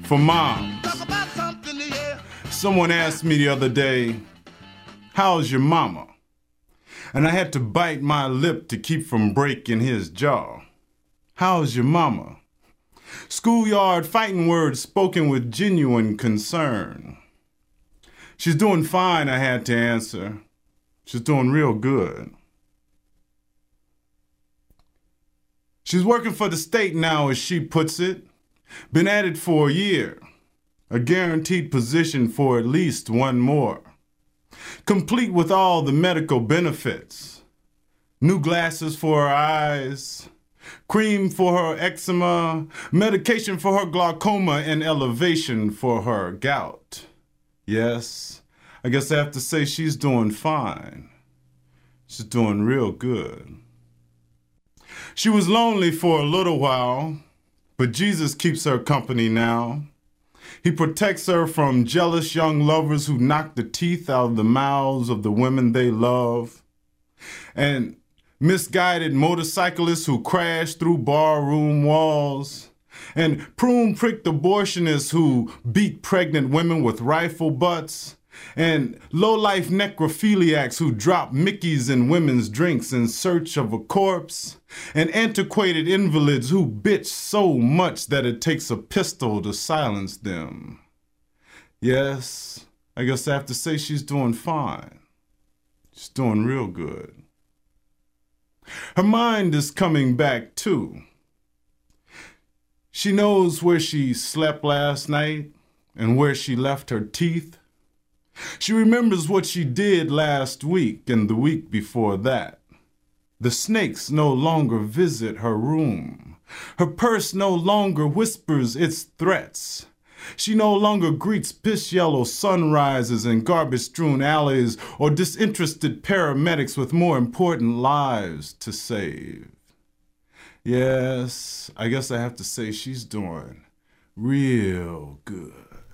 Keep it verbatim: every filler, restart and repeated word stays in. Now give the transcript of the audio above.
for moms. Someone asked me the other day, how's your mama? And I had to bite my lip to keep from breaking his jaw. How's your mama? Schoolyard fighting words spoken with genuine concern. She's doing fine, I had to answer. She's doing real good. She's working for the state now, as she puts it. Been at it for a year. A guaranteed position for at least one more. Complete with all the medical benefits. New glasses for her eyes. Cream for her eczema. Medication for her glaucoma and elevation for her gout. Yes, I guess I have to say she's doing fine. She's doing real good. She was lonely for a little while, but Jesus keeps her company now. He protects her from jealous young lovers who knock the teeth out of the mouths of the women they love, and misguided motorcyclists who crash through barroom walls, and prune-pricked abortionists who beat pregnant women with rifle butts, and low-life necrophiliacs who drop Mickeys in women's drinks in search of a corpse, and antiquated invalids who bitch so much that it takes a pistol to silence them. Yes, I guess I have to say she's doing fine. She's doing real good. Her mind is coming back, too. She knows where she slept last night and where she left her teeth. She remembers what she did last week and the week before that. The snakes no longer visit her room. Her purse no longer whispers its threats. She no longer greets piss-yellow sunrises and garbage-strewn alleys or disinterested paramedics with more important lives to save. Yes, I guess I have to say she's doing real good.